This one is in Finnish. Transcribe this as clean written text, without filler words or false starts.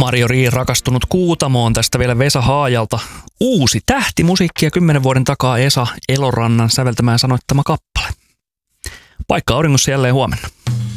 Mario Rii rakastunut Kuutamoon, tästä vielä Vesa Haajalta. Uusi tähtimusiikkia 10 vuoden takaa Esa Elorannan säveltämään sanoittama kappale. Paikka auringossa jälleen huomenna.